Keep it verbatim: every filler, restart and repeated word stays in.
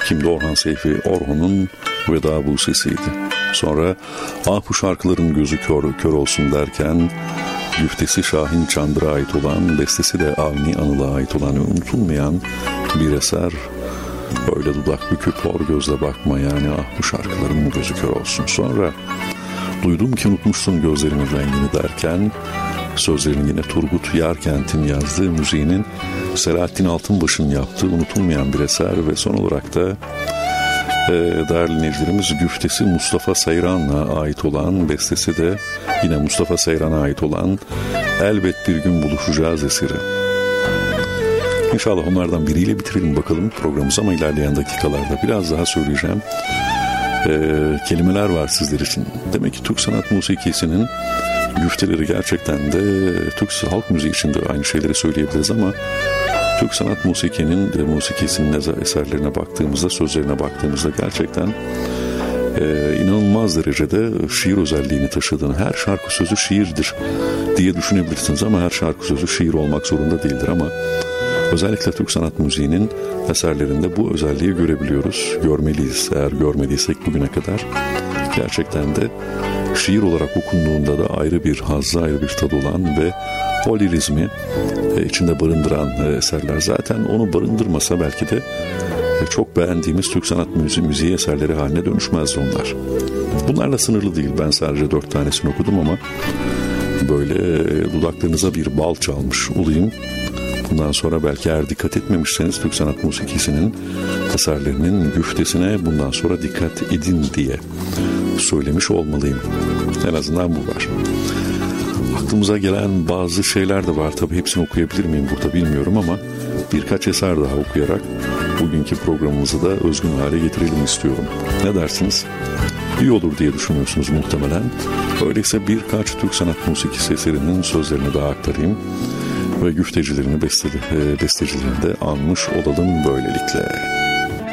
Kimdi? Orhan Seyfi Orhun'un Veda Busesi'ydi. Sonra ah bu şarkıların gözü kör, kör olsun derken güftesi Şahin Çandır'a ait olan, bestesi de Avni Anıl'a ait olan unutulmayan bir eser. Öyle dudak büküp hor gözle bakma, yani ah bu şarkıların gözü kör olsun. Sonra duydum ki unutmuşsun gözlerinin rengini derken sözlerini yine Turgut Yarkent'in yazdığı, müziğinin Selahattin Altınbaş'ın yaptığı unutulmayan bir eser ve son olarak da e, değerli dinleyicilerimiz güftesi Mustafa Seyran'a ait olan, bestesi de yine Mustafa Seyran'a ait olan Elbet Bir Gün Buluşacağız eseri. İnşallah onlardan biriyle bitirelim bakalım programımızı, ama ilerleyen dakikalarda biraz daha söyleyeceğim ee, kelimeler var sizler için. Demek ki Türk sanat musikisinin güfteleri gerçekten de Türk halk müziği için de aynı şeyleri söyleyebiliriz, ama Türk sanat musikinin musikisinin eserlerine baktığımızda, sözlerine baktığımızda gerçekten e, inanılmaz derecede şiir özelliğini taşıdığını, her şarkı sözü şiirdir diye düşünebilirsiniz, ama her şarkı sözü şiir olmak zorunda değildir. Ama özellikle Türk sanat müziğinin eserlerinde bu özelliği görebiliyoruz, görmeliyiz. Eğer görmediysek bugüne kadar gerçekten de şiir olarak okunduğunda da ayrı bir hazzı, ayrı bir tadı olan ve o lirizmi içinde barındıran eserler. Zaten onu barındırmasa belki de çok beğendiğimiz Türk sanat müziği, müziği eserleri haline dönüşmezdi onlar. Bunlarla sınırlı değil. Ben sadece dört tanesini okudum, ama böyle dudaklarınıza bir bal çalmış olayım. Bundan sonra belki eğer dikkat etmemişseniz Türk sanat musikisinin eserlerinin güftesine bundan sonra dikkat edin diye söylemiş olmalıyım. En azından bu var. Aklımıza gelen bazı şeyler de var. Tabii hepsini okuyabilir miyim burada bilmiyorum, ama birkaç eser daha okuyarak bugünkü programımızı da özgün hale getirelim istiyorum. Ne dersiniz? İyi olur diye düşünüyorsunuz muhtemelen. Öyleyse birkaç Türk sanat musikisi eserinin sözlerini daha aktarayım ve güftecilerini, bestecilerini de anmış olalım böylelikle.